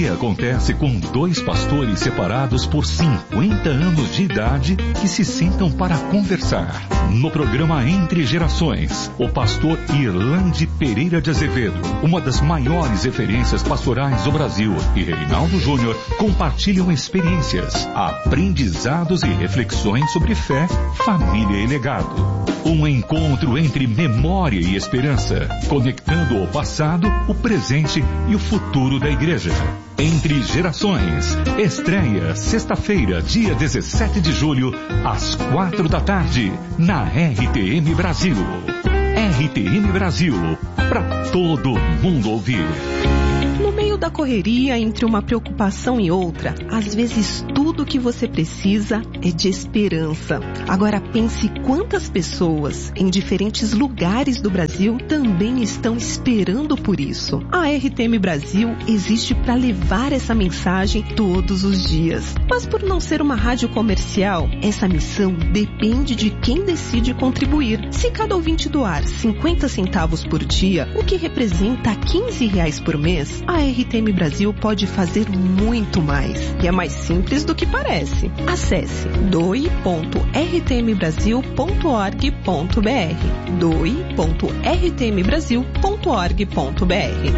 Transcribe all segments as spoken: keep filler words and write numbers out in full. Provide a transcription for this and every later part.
que acontece com dois pastores separados por cinquenta anos de idade que se sentam para conversar. No programa Entre Gerações, o pastor Irlande Pereira de Azevedo, uma das maiores referências pastorais do Brasil, e Reinaldo Júnior compartilham experiências, aprendizados e reflexões sobre fé, família e legado. Um encontro entre memória e esperança, conectando o passado, o presente e o futuro da igreja. Entre Gerações, estreia sexta-feira, dia dezessete de julho, às quatro da tarde, na R T M Brasil. R T M Brasil, para todo mundo ouvir. No meio da correria, entre uma preocupação e outra, às vezes tudo o que você precisa é de esperança. Agora pense quantas pessoas em diferentes lugares do Brasil também estão esperando por isso. A R T M Brasil existe para levar essa mensagem todos os dias. Mas por não ser uma rádio comercial, essa missão depende de quem decide contribuir. Se cada ouvinte doar cinquenta centavos por dia, o que representa quinze reais por mês, a R T M Brasil pode fazer muito mais. E é mais simples do que parece. Acesse doe ponto r t m brasil ponto org ponto b r doe ponto r t m brasil ponto org ponto b r.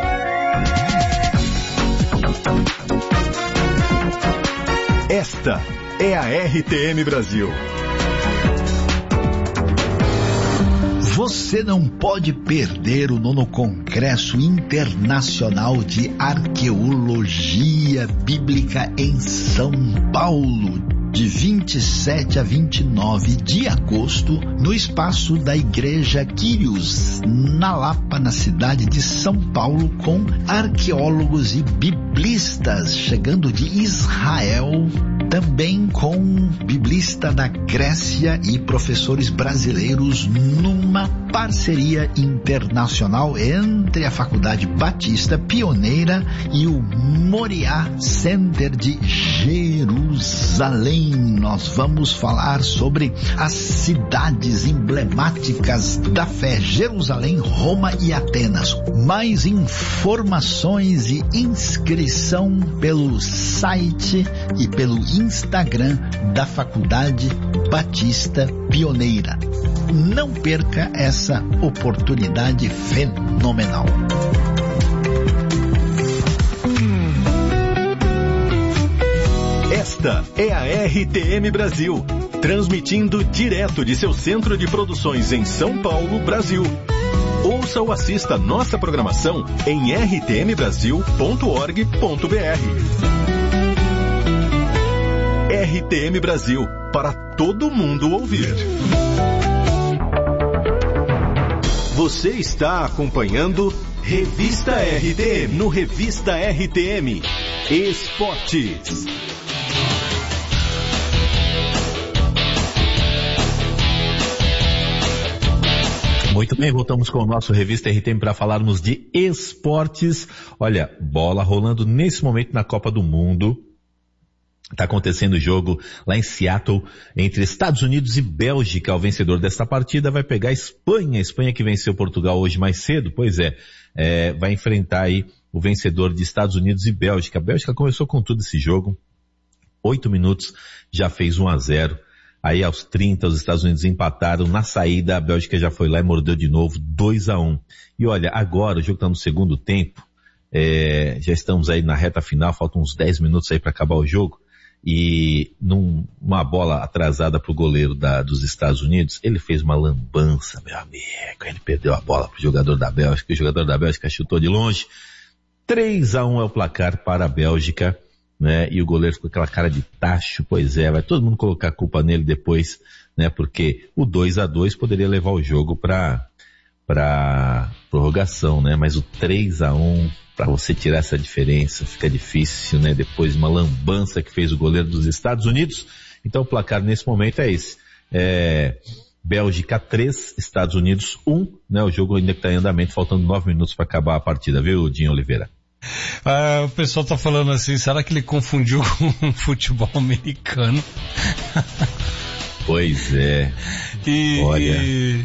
Esta é a R T M Brasil. Você não pode perder o nono Congresso Internacional de Arqueologia Bíblica em São Paulo, de vinte e sete a vinte e nove de agosto, no espaço da Igreja Quírios, na Lapa, na cidade de São Paulo, com arqueólogos e biblistas chegando de Israel, também com biblista da Grécia e professores brasileiros, numa parceria internacional entre a Faculdade Batista Pioneira e o Moriá Center de Jerusalém. Nós vamos falar sobre as cidades emblemáticas da fé: Jerusalém, Roma e Atenas. Mais informações e inscrição pelo site e pelo Instagram da Faculdade Batista Pioneira. Não perca essa oportunidade fenomenal. Esta é a R T M Brasil, transmitindo direto de seu centro de produções em São Paulo, Brasil. Ouça ou assista nossa programação em r t m brasil ponto org ponto b r. R T M Brasil, para todo mundo ouvir. Você está acompanhando Revista R T M, no Revista R T M Esportes. Muito bem, voltamos com o nosso Revista R T M para falarmos de esportes. Olha, bola rolando nesse momento na Copa do Mundo. Está acontecendo o jogo lá em Seattle entre Estados Unidos e Bélgica. O vencedor desta partida vai pegar a Espanha. A Espanha que venceu Portugal hoje mais cedo, pois é, é, vai enfrentar aí o vencedor de Estados Unidos e Bélgica. A Bélgica começou com tudo esse jogo. Oito minutos, já fez um a zero. Aí aos trinta, os Estados Unidos empataram. Na saída, a Bélgica já foi lá e mordeu de novo, dois a um. E olha, agora o jogo está no segundo tempo. É, já estamos aí na reta final, faltam uns dez minutos aí para acabar o jogo. E numa bola atrasada pro goleiro da, dos Estados Unidos, ele fez uma lambança, meu amigo. Ele perdeu a bola pro jogador da Bélgica, o jogador da Bélgica chutou de longe. três a um é o placar para a Bélgica, né? E o goleiro ficou com aquela cara de tacho, pois é, vai todo mundo colocar a culpa nele depois, né? Porque o dois a dois poderia levar o jogo para para prorrogação, né? Mas o três a um, para você tirar essa diferença, fica difícil, né? Depois de uma lambança que fez o goleiro dos Estados Unidos. Então o placar nesse momento é esse. É, Bélgica três, Estados Unidos um, né? O jogo ainda está em andamento, faltando nove minutos para acabar a partida, viu, Dinho Oliveira? Ah, o pessoal tá falando assim, será que ele confundiu com futebol americano? Pois é. E, olha... E...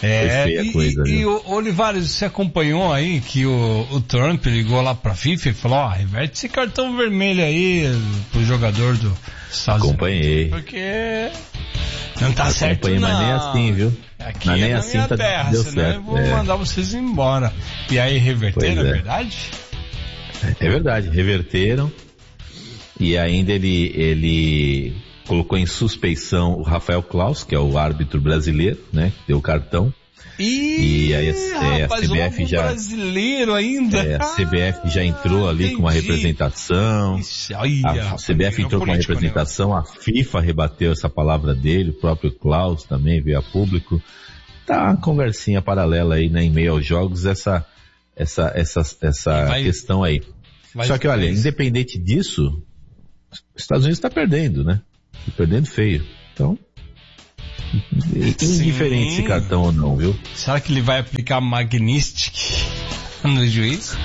É, foi feia a e, coisa. E, e o Olivares, você acompanhou aí que o, o Trump ligou lá pra FIFA e falou, ó, oh, reverte esse cartão vermelho aí pro jogador do Estados Acompanhei. Unidos. Porque não tá certo Acompanhei, não. mas nem assim, viu? Aqui mas é nem na assim minha tá, terra, deu senão certo. eu vou é. mandar vocês embora. E aí reverteram, Pois é é. verdade? É verdade, reverteram. E ainda ele, ele colocou em suspeição o Rafael Claus, que é o árbitro brasileiro, né? Que deu o cartão. Ih, E aí é, rapaz, a C B F logo já. brasileiro ainda. É, a C B F já entrou ali entendi. com uma representação. Ixi, olha, A rapaz, C B F entrou com uma político, representação, a FIFA rebateu essa palavra dele, o próprio Klaus também veio a público. Tá uma conversinha paralela aí, né, em meio aos jogos, essa, essa, essa, essa vai, questão aí. Só que olha, independente disso, os Estados Unidos está perdendo, né? Tá perdendo feio. Então, indiferente Sim. esse cartão ou não, viu? Será que ele vai aplicar Magnistic no juiz?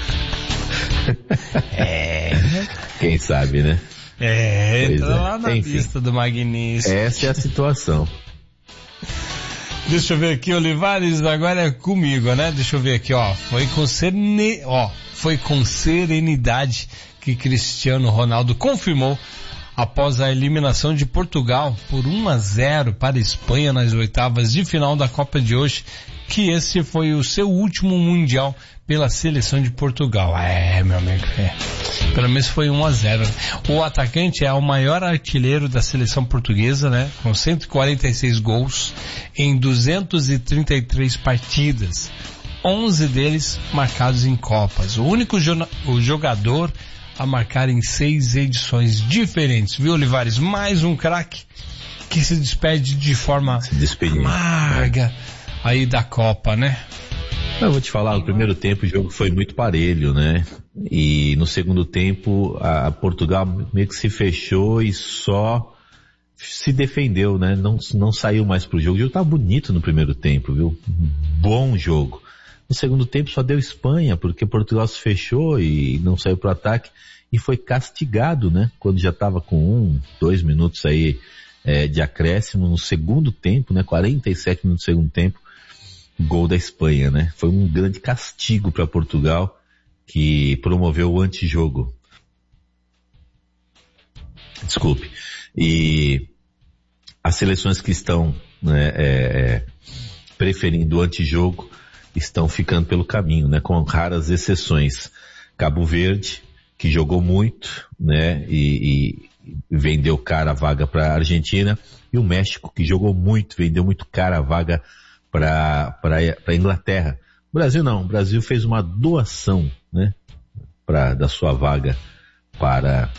É. Quem sabe, né? É, Pois entra é. lá na Enfim. lista do Magnistic. Essa é a situação. Deixa eu ver aqui, Olivares, agora é comigo, né? Deixa eu ver aqui, ó. Foi com serene... ó, foi com serenidade que Cristiano Ronaldo confirmou após a eliminação de Portugal por um a zero para a Espanha nas oitavas de final da Copa de hoje, que esse foi o seu último mundial pela seleção de Portugal. É, meu amigo, é. Pelo menos foi um a zero. O atacante é o maior artilheiro da seleção portuguesa, né? Com cento e quarenta e seis gols em duzentas e trinta e três partidas. onze deles marcados em Copas. O único jo- o jogador a marcar em seis edições diferentes. Viu, Olivares? Mais um craque que se despede de forma amarga aí da Copa, né? Eu vou te falar, no primeiro tempo o jogo foi muito parelho, né? E no segundo tempo a, a Portugal meio que se fechou e só se defendeu, né? Não, não saiu mais pro jogo. O jogo tá bonito no primeiro tempo, viu? Bom jogo. No segundo tempo só deu Espanha, porque Portugal se fechou e não saiu pro ataque e foi castigado, né? Quando já tava com um, dois minutos aí é, de acréscimo no segundo tempo, né? quarenta e sete minutos do segundo tempo. Gol da Espanha, né? Foi um grande castigo para Portugal, que promoveu o antijogo. Desculpe. E as seleções que estão né, é, é, preferindo o antijogo estão ficando pelo caminho, né? Com raras exceções. Cabo Verde, que jogou muito, né? E, e vendeu cara a vaga para a Argentina. E o México, que jogou muito, vendeu muito cara a vaga para para Inglaterra. O Brasil não, o Brasil fez uma doação, né, pra, da sua vaga para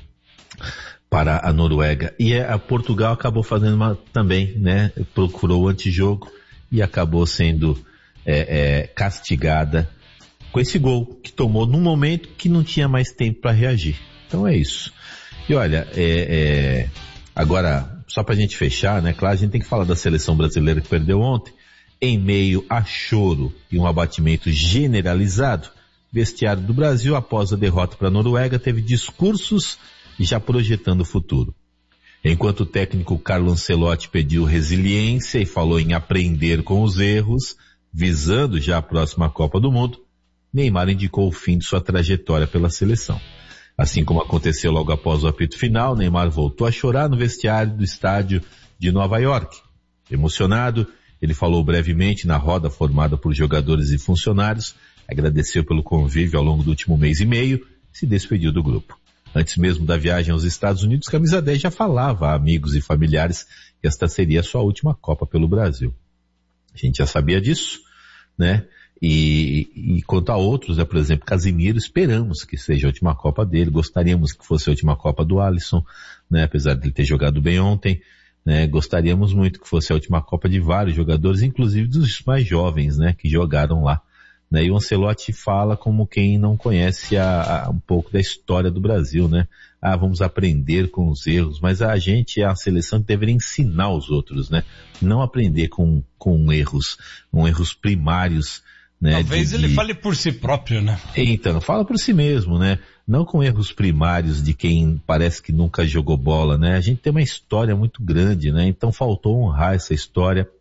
para a Noruega. E a Portugal acabou fazendo uma também, né, procurou o antijogo e acabou sendo é, é, castigada com esse gol que tomou num momento que não tinha mais tempo para reagir. Então é isso. E olha, é, é, agora só pra gente fechar, né, claro, a gente tem que falar da seleção brasileira que perdeu ontem. Em meio a choro e um abatimento generalizado, o vestiário do Brasil, após a derrota para a Noruega, teve discursos já projetando o futuro. Enquanto o técnico Carlo Ancelotti pediu resiliência e falou em aprender com os erros, visando já a próxima Copa do Mundo, Neymar indicou o fim de sua trajetória pela seleção. Assim como aconteceu logo após o apito final, Neymar voltou a chorar no vestiário do estádio de Nova York. Emocionado, ele falou brevemente na roda formada por jogadores e funcionários, agradeceu pelo convívio ao longo do último mês e meio e se despediu do grupo. Antes mesmo da viagem aos Estados Unidos, Camisa dez já falava a amigos e familiares que esta seria a sua última Copa pelo Brasil. A gente já sabia disso, né? E, e quanto a outros, né, por exemplo, Casimiro, esperamos que seja a última Copa dele, gostaríamos que fosse a última Copa do Alisson, né? Apesar de ele ter jogado bem ontem. Né, gostaríamos muito que fosse a última Copa de vários jogadores, inclusive dos mais jovens, né, que jogaram lá. Né, e o Ancelotti fala como quem não conhece a, a, um pouco da história do Brasil, né? Ah, vamos aprender com os erros, mas a gente é a seleção que deveria ensinar os outros, né? Não aprender com, com erros, com erros primários. Né, Talvez de, ele de... fale por si próprio, né? Então, fala por si mesmo, né? Não com erros primários de quem parece que nunca jogou bola, né? A gente tem uma história muito grande, né? Então faltou honrar essa história,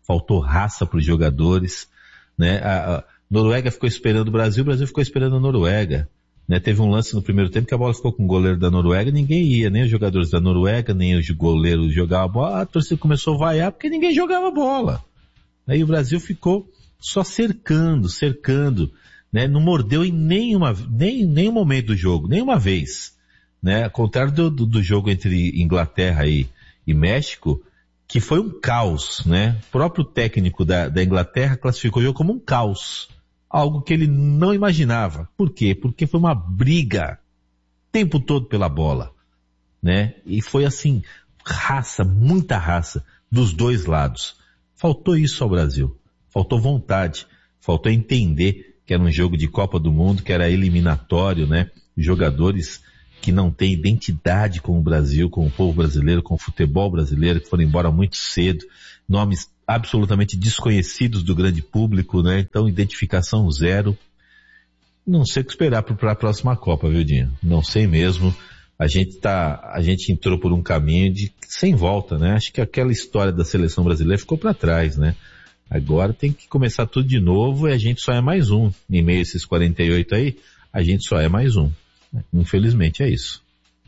faltou raça para os jogadores, né? A, a Noruega ficou esperando o Brasil, o Brasil ficou esperando a Noruega, né? Teve um lance no primeiro tempo que a bola ficou com o goleiro da Noruega, ninguém ia, nem os jogadores da Noruega, nem os goleiros jogavam a bola, a torcida começou a vaiar porque ninguém jogava bola. Aí o Brasil ficou só cercando, cercando, né? Não mordeu em nenhuma, nem, nenhum momento do jogo, nenhuma vez, né? Ao contrário do, do, do jogo entre Inglaterra e, e México, que foi um caos, né? O próprio técnico da, da Inglaterra classificou o jogo como um caos. Algo que ele não imaginava. Por quê? Porque foi uma briga o tempo todo pela bola, né? E foi assim, raça, muita raça dos dois lados. Faltou isso ao Brasil. Faltou vontade. Faltou entender que era um jogo de Copa do Mundo, que era eliminatório, né? Jogadores que não têm identidade com o Brasil, com o povo brasileiro, com o futebol brasileiro, que foram embora muito cedo, nomes absolutamente desconhecidos do grande público, né? Então, identificação zero. Não sei o que esperar para a próxima Copa, viu, Dinho? Não sei mesmo. A gente tá, a gente entrou por um caminho de sem volta, né? Acho que aquela história da seleção brasileira ficou para trás, né? Agora tem que começar tudo de novo e a gente só é mais um. Em meio a esses quarenta e oito aí, a gente só é mais um. Infelizmente é isso.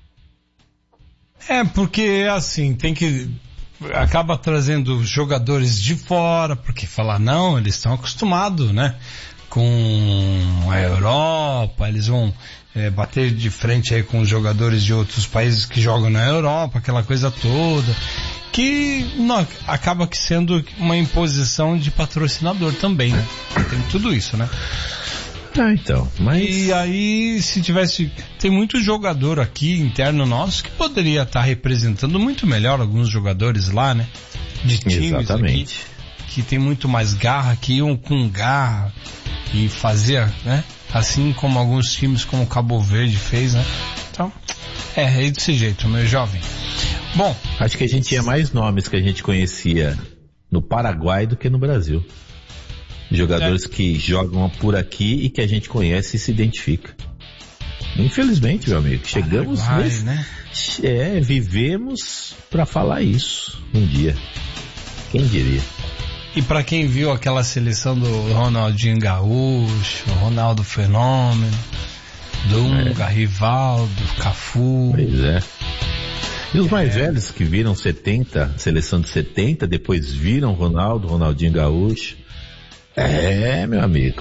É, porque assim, tem que... acaba trazendo jogadores de fora, porque falar não, eles estão acostumados, né? Com a Europa, eles vão é, bater de frente aí com os jogadores de outros países que jogam na Europa, aquela coisa toda, que não, acaba que sendo uma imposição de patrocinador também, né? Tem tudo isso, né? Ah, então, mas... E aí, se tivesse... Tem muito jogador aqui, interno nosso, que poderia estar representando muito melhor alguns jogadores lá, né? De times Exatamente. Aqui, que tem muito mais garra, que iam com garra e fazer, né? Assim como alguns times como o Cabo Verde fez, né? Então, é, é desse jeito, meu jovem. Bom... Acho que a gente tinha mais nomes que a gente conhecia no Paraguai do que no Brasil. Jogadores é. que jogam por aqui e que a gente conhece e se identifica. Infelizmente, meu amigo, chegamos Paraguai, nesse... né? É, vivemos para falar isso um dia. Quem diria? E para quem viu aquela seleção do Ronaldinho Gaúcho, Ronaldo Fenômeno, Dunga, é. Rivaldo, Cafu... Pois é. E os mais é. velhos que viram setenta, seleção de setenta, depois viram Ronaldo, Ronaldinho Gaúcho... É, meu amigo.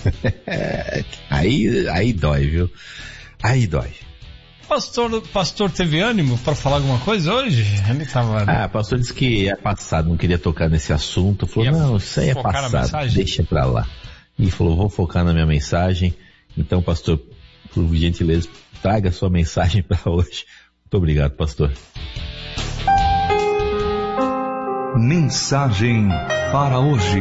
aí, aí dói, viu? Aí dói. Pastor, pastor teve ânimo para falar alguma coisa hoje? Ele tava... Ah, pastor disse que é passado, não queria tocar nesse assunto. Falou, ia não, isso aí é passado, deixa pra lá. E falou, vou focar na minha mensagem. Então, pastor, por gentileza, traga a sua mensagem para hoje. Muito obrigado, pastor. Mensagem para hoje.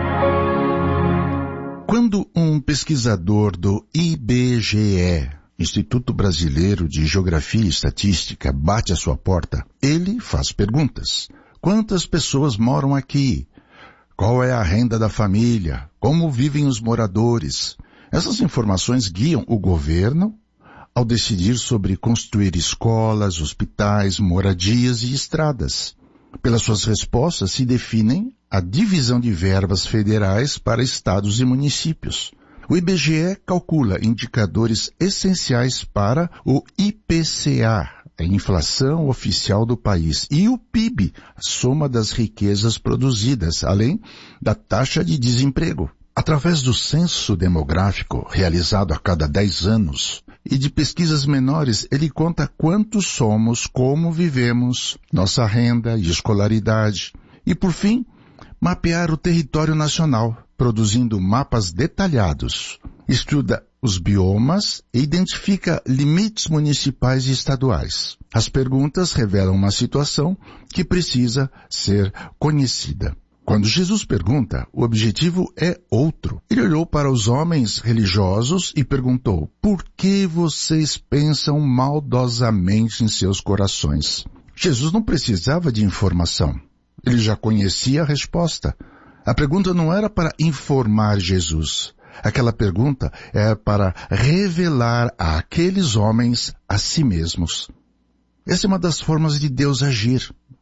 Quando um pesquisador do I B G E, Instituto Brasileiro de Geografia e Estatística, bate à sua porta, ele faz perguntas. Quantas pessoas moram aqui? Qual é a renda da família? Como vivem os moradores? Essas informações guiam o governo ao decidir sobre construir escolas, hospitais, moradias e estradas. Pelas suas respostas se definem a divisão de verbas federais para estados e municípios. O I B G E calcula indicadores essenciais para o I P C A, a inflação oficial do país, e o P I B, a soma das riquezas produzidas, além da taxa de desemprego. Através do censo demográfico, realizado a cada dez anos, e de pesquisas menores, ele conta quantos somos, como vivemos, nossa renda e escolaridade. E, por fim, mapear o território nacional, produzindo mapas detalhados. Estuda os biomas e identifica limites municipais e estaduais. As perguntas revelam uma situação que precisa ser conhecida. Quando Jesus pergunta, o objetivo é outro. Ele olhou para os homens religiosos e perguntou, por que vocês pensam maldosamente em seus corações? Jesus não precisava de informação. Ele já conhecia a resposta. A pergunta não era para informar Jesus. Aquela pergunta era para revelar a aqueles homens a si mesmos. Essa é uma das formas de Deus agir.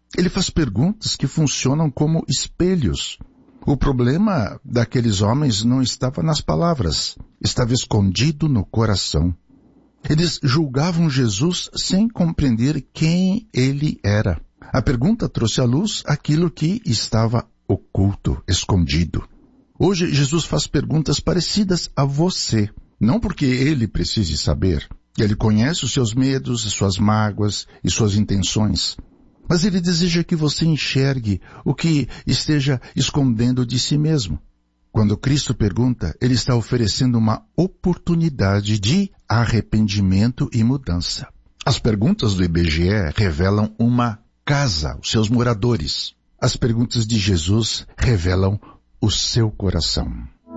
Ele faz perguntas que funcionam como espelhos. O problema daqueles homens não estava nas palavras, estava escondido no coração. Eles julgavam Jesus sem compreender quem ele era. A pergunta trouxe à luz aquilo que estava oculto, escondido. Hoje, Jesus faz perguntas parecidas a você, não porque ele precise saber. Ele conhece os seus medos, suas mágoas e suas intenções. Mas ele deseja que você enxergue o que esteja escondendo de si mesmo. Quando Cristo pergunta, ele está oferecendo uma oportunidade de arrependimento e mudança. As perguntas do I B G E revelam uma casa, os seus moradores. As perguntas de Jesus revelam o seu coração.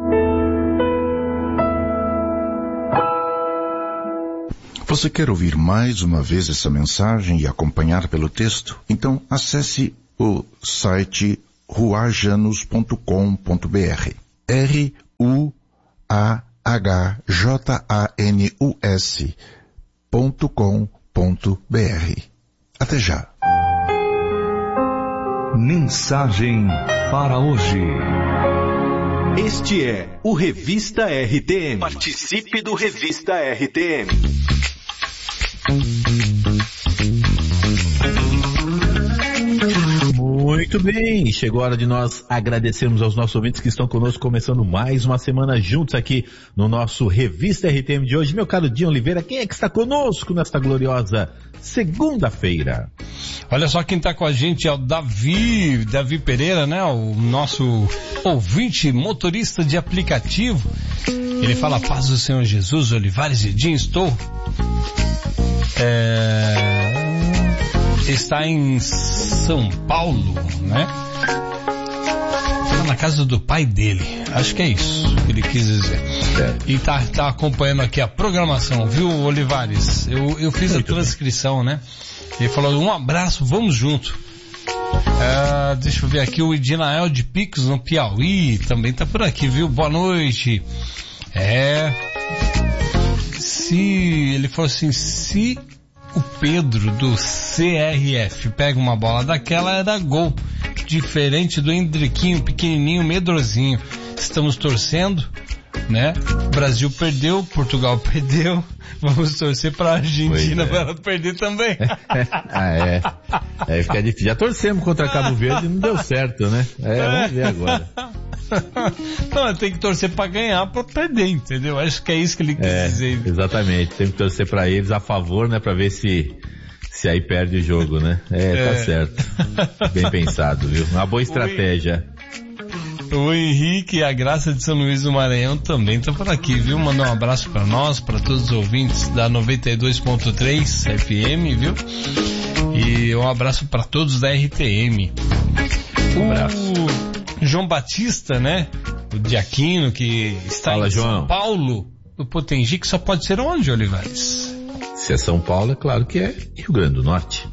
Você quer ouvir mais uma vez essa mensagem e acompanhar pelo texto? Então acesse o site ruajanus ponto com ponto b r. R U A H J A N U S ponto com ponto b r. Até já. Mensagem para hoje. Este é o Revista R T M. Participe do Revista R T M. Muito bem, chegou a hora de nós agradecermos aos nossos ouvintes que estão conosco, começando mais uma semana juntos aqui no nosso Revista R T M de hoje. Meu caro Dinho Oliveira, quem é que está conosco nesta gloriosa segunda-feira? Olha só quem está com a gente é o Davi, Davi Pereira, né? O nosso ouvinte motorista de aplicativo. Ele fala: paz do Senhor Jesus, Olivares e Dinho, estou... É... está em São Paulo, né? Está na casa do pai dele. Acho que é isso que ele quis dizer. É. E tá, tá acompanhando aqui a programação, viu, Olivares? Eu, eu fiz Muito a transcrição, bem. né? Ele falou: um abraço, vamos junto. É, deixa eu ver aqui, o Edinael de Picos, no Piauí, também tá por aqui, viu? Boa noite. É... Se ele falou assim, se o Pedro do C R F pega uma bola daquela, era gol. Diferente do Hendriquinho, pequenininho, medrosinho. Estamos torcendo, né? O Brasil perdeu, Portugal perdeu. Vamos torcer pra Argentina é. para ela perder também. ah, é. É, fica difícil. Já torcemos contra Cabo Verde e não deu certo, né? É, vamos ver agora. Não, tem que torcer pra ganhar, pra perder, entendeu? Acho que é isso que ele quis é, dizer. Exatamente, tem que torcer pra eles a favor, né? Pra ver se, se aí perde o jogo, né? É, é. Tá certo. Bem pensado, viu? Uma boa estratégia. O Henrique e a Graça de São Luís do Maranhão também tá por aqui, viu? Mandar um abraço pra nós, pra todos os ouvintes da noventa e dois ponto três F M, viu? E um abraço pra todos da R T M. Um abraço. O João Batista, né? O Diaquino, que está Fala, em São João. Paulo, do Potengi, que só pode ser onde, Olivares? Se é São Paulo, é claro que é Rio Grande do Norte.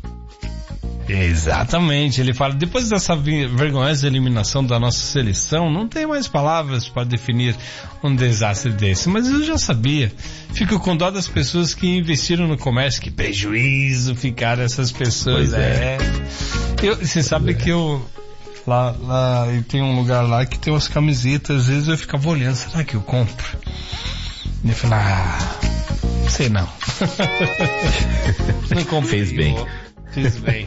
Exatamente, ele fala, depois dessa vergonhosa eliminação da nossa seleção, não tem mais palavras para definir um desastre desse, mas eu já sabia. Fico com dó das pessoas que investiram no comércio, que prejuízo ficaram essas pessoas. Pois é. é. Eu, você sabe é. que eu, lá, lá, eu tenho um lugar lá que tem umas camisetas, às vezes eu ficava olhando, será que eu compro? E eu falei, ah, sei não. Não comprei. Fez bem. Fiz bem.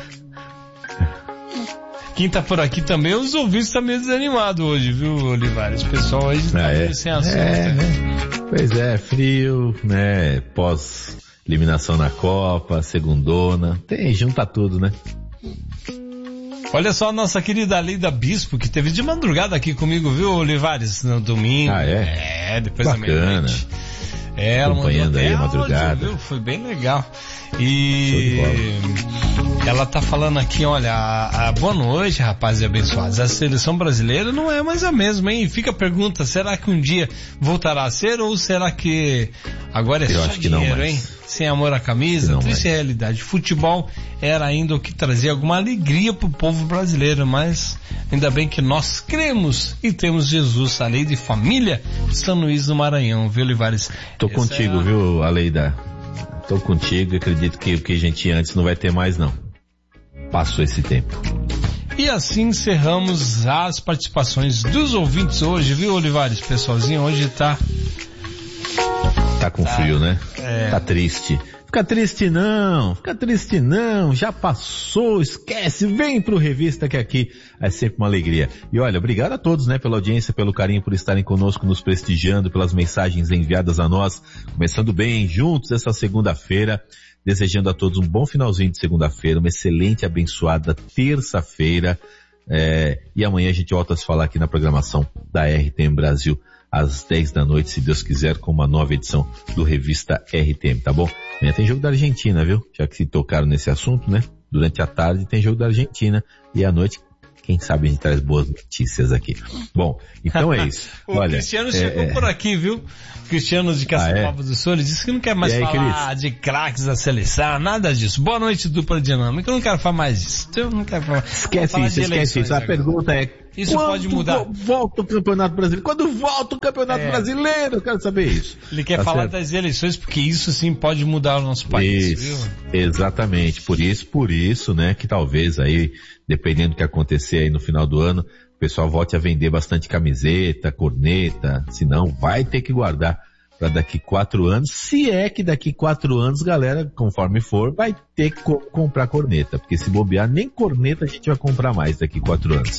Quem tá por aqui também, os ouvintes estão meio desanimados hoje, viu, Olivares? O pessoal hoje tá ah, é. sem assunto. É, né? Pois é, frio, né? Pós-eliminação na Copa, segundona. Tem, junta tudo, né? Olha só a nossa querida Leida Bispo, que teve de madrugada aqui comigo, viu, Olivares? No domingo. Ah, é? É, depois Bacana. da meia-noite. É, ela acompanhando aí a madrugada. Áudio, viu? Foi bem legal. E ela tá falando aqui, olha, a, a boa noite, rapazes abençoados. A seleção brasileira não é mais a mesma, hein? Fica a pergunta, será que um dia voltará a ser ou será que agora é Eu só acho que dinheiro, não mais. hein? Sem amor à camisa, triste realidade. Futebol era ainda o que trazia alguma alegria pro povo brasileiro, mas ainda bem que nós cremos e temos Jesus, a lei de família de São Luís do Maranhão, viu, Olivares? Tô Essa contigo, é a... viu, Aleida? Tô contigo, acredito que o que a gente tinha antes não vai ter mais, não. passou esse tempo. E assim encerramos as participações dos ouvintes hoje, viu, Olivares? Pessoalzinho hoje tá... Tá com tá, frio, né? É... Tá triste. Fica triste não, fica triste não, já passou, esquece, vem pro Revista que aqui é sempre uma alegria. E olha, obrigado a todos, né, pela audiência, pelo carinho, por estarem conosco, nos prestigiando, pelas mensagens enviadas a nós, começando bem, juntos essa segunda-feira, desejando a todos um bom finalzinho de segunda-feira, uma excelente, abençoada terça-feira, é, e amanhã a gente volta a se falar aqui na programação da R T M Brasil, às dez da noite, se Deus quiser, com uma nova edição do Revista R T M, tá bom? Amanhã tem jogo da Argentina, viu? Já que se tocaram nesse assunto, né? Durante a tarde tem jogo da Argentina e à noite, quem sabe a gente traz boas notícias aqui. Bom, então é isso. o Olha, Cristiano é, chegou é... por aqui, viu? Cristiano de Caçapava ah, é? do Sul, ele disse que não quer mais aí, falar Cris? de craques da seleção, nada disso. Boa noite, dupla dinâmica. Eu não quero falar mais disso. Eu não quero falar. Esquece falar isso, esquece isso. A agora. pergunta é... Isso Quando pode mudar. Volta o Campeonato Brasileiro. Quando volta o Campeonato é. Brasileiro, eu quero saber isso. Ele quer tá falar certo? das eleições, porque isso sim pode mudar o nosso país, isso, viu? Exatamente. Por isso, por isso, né, que talvez aí, dependendo do que acontecer aí no final do ano, o pessoal volte a vender bastante camiseta, corneta, senão vai ter que guardar para daqui quatro anos, se é que daqui quatro anos, galera, conforme for, vai ter que co- comprar corneta, porque se bobear, nem corneta a gente vai comprar mais daqui quatro anos.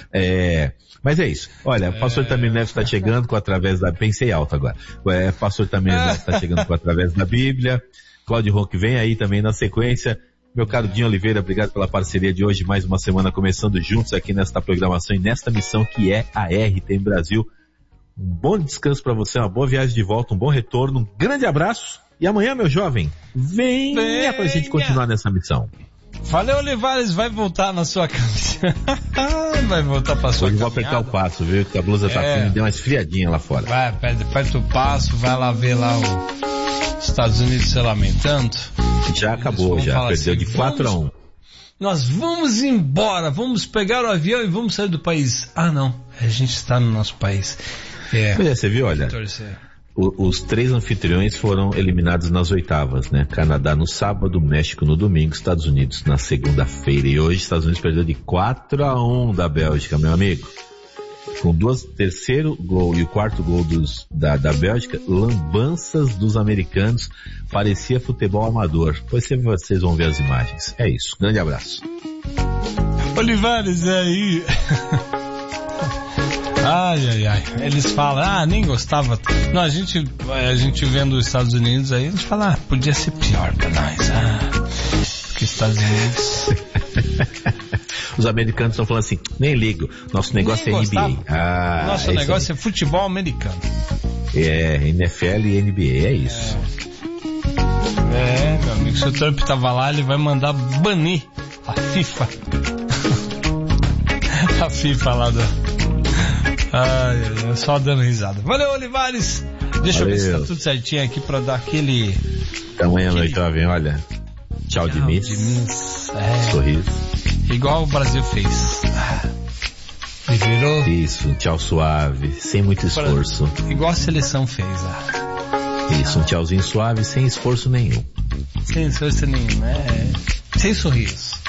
É, mas é isso. Olha, o pastor Tamir Neves está chegando com através da... Pensei alto agora. É, pastor Tamir Neves está chegando com através da Bíblia. Cláudio Ronque vem aí também na sequência. Meu caro Dinho Oliveira, obrigado pela parceria de hoje. Mais uma semana começando juntos aqui nesta programação e nesta missão que é a R T M Brasil. Um bom descanso para você, uma boa viagem de volta, um bom retorno, um grande abraço. E amanhã, meu jovem, venha, venha. pra gente continuar nessa missão. Valeu, Olivares, vai voltar na sua caminhada. Vai voltar pra sua Hoje caminhada. Vou apertar o passo, viu? Que a blusa é. tá fina e deu uma esfriadinha lá fora. Vai, aperta o passo, vai lá ver lá os Estados Unidos se lamentando. Já acabou, já. Perdeu assim, de quatro a um. Nós vamos embora, vamos pegar o avião e vamos sair do país. Ah, não, a gente está no nosso país. É. Pois é, você viu, olha, o, os três anfitriões foram eliminados nas oitavas, né? Canadá no sábado, México no domingo, Estados Unidos na segunda-feira. E hoje Estados Unidos perdeu de quatro a um da Bélgica, meu amigo. Com duas, terceiro gol e o quarto gol dos, da, da Bélgica, lambanças dos americanos, parecia futebol amador. Depois vocês vão ver as imagens. É isso, grande abraço. Olivares, é aí... Ai, ai, ai. Eles falam, ah, nem gostava. Não, a gente, a gente vendo os Estados Unidos aí, a gente fala, ah, podia ser pior pra nós. Ah, porque Estados Unidos... Os americanos estão falando assim, nem ligo, nosso negócio nem é gostava. N B A. Ah, nosso é negócio é futebol americano. É, N F L e N B A, é isso. É, é meu amigo, se o Trump tava lá, ele vai mandar banir a FIFA. A FIFA lá do... Ai, ai, só dando risada. Valeu, Olivares. Deixa Valeu. eu ver se tá tudo certinho aqui pra dar aquele... Até amanhã, aquele... meu jovem, olha. Tchau, Tchau de miss. De miss. É. Sorriso. Igual o Brasil fez. E virou... Isso, um tchau suave, sem muito esforço. Igual a seleção fez. Ah. Isso, um tchauzinho suave, sem esforço nenhum. Sem esforço nenhum, né? Sem sorriso.